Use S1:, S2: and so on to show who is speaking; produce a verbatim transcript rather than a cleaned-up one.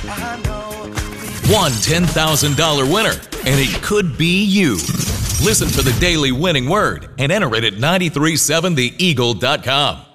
S1: One ten thousand dollars winner, and it could be you. Listen for the Daily Winning Word and enter it at nine three seven the eagle dot com.